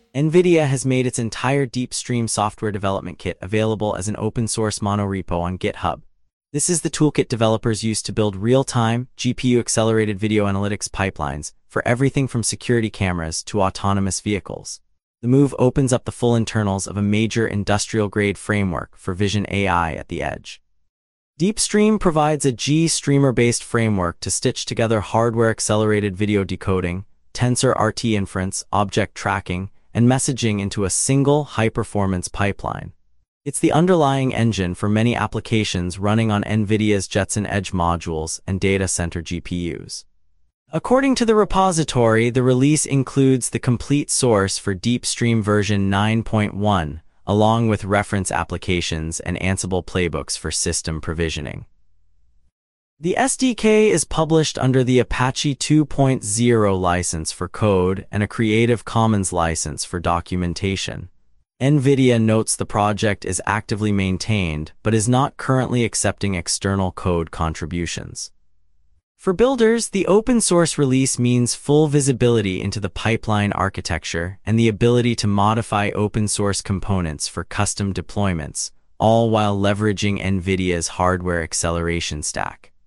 NVIDIA has made its entire DeepStream software development kit available as an open-source monorepo on GitHub. This is the toolkit developers use to build real-time, GPU-accelerated video analytics pipelines for everything from security cameras to autonomous vehicles. The move opens up the full internals of a major industrial-grade framework for vision AI at the edge. DeepStream provides a GStreamer-based framework to stitch together hardware-accelerated video decoding, TensorRT inference, object tracking, and messaging into a single high-performance pipeline. It's the underlying engine for many applications running on NVIDIA's Jetson Edge modules and data center GPUs. According to the repository, the release includes the complete source for DeepStream version 9.1, along with reference applications and Ansible playbooks for system provisioning. The SDK is published under the Apache 2.0 license for code and a Creative Commons license for documentation. NVIDIA notes the project is actively maintained, but is not currently accepting external code contributions. For builders, the open-source release means full visibility into the pipeline architecture and the ability to modify open-source components for custom deployments, all while leveraging NVIDIA's hardware acceleration stack.